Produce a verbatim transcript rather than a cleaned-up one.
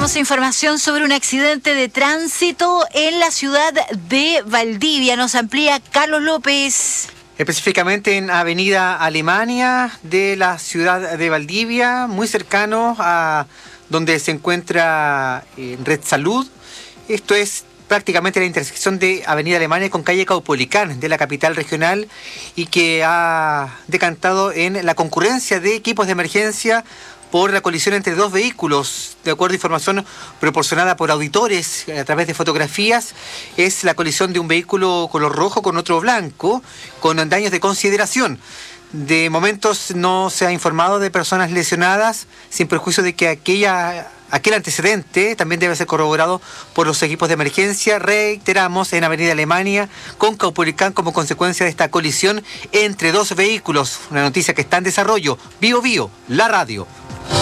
Tenemos información sobre un accidente de tránsito en la ciudad de Valdivia. Nos amplía Carlos López. Específicamente en Avenida Alemania de la ciudad de Valdivia, muy cercano a donde se encuentra eh, Red Salud. Esto es prácticamente la intersección de Avenida Alemania con calle Caupolicán de la capital regional, y que ha decantado en la concurrencia de equipos de emergencia por la colisión entre dos vehículos. De acuerdo a información proporcionada por auditores a través de fotografías, es la colisión de un vehículo color rojo con otro blanco, con daños de consideración. De momentos no se ha informado de personas lesionadas, sin perjuicio de que aquella, aquel antecedente también debe ser corroborado por los equipos de emergencia. Reiteramos, en Avenida Alemania con Caupolicán, como consecuencia de esta colisión entre dos vehículos. Una noticia que está en desarrollo. Bio Bio, la radio.